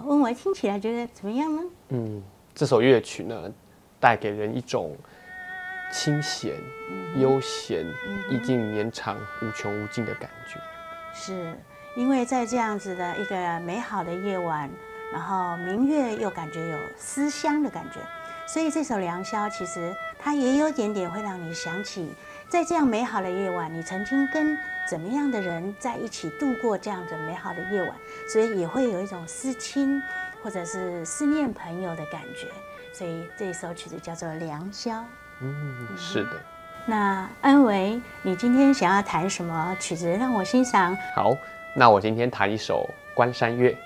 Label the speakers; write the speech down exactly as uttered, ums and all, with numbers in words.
Speaker 1: 温维听起来觉得怎么样呢？
Speaker 2: 嗯，这首乐曲呢，带给人一种清闲、嗯、悠闲、嗯、意境绵长、无穷无尽的感觉。
Speaker 1: 是因为在这样子的一个美好的夜晚，然后明月又感觉有思乡的感觉，所以这首《良宵》其实它也有点点会让你想起，在这样美好的夜晚，你曾经跟怎么样的人在一起度过这样子美好的夜晚，所以也会有一种思亲或者是思念朋友的感觉。所以这首曲子叫做《良宵》。
Speaker 2: 嗯，是的。
Speaker 1: 那恩维，你今天想要弹什么曲子让我欣赏？
Speaker 2: 好，那我今天弹一首《关山月》。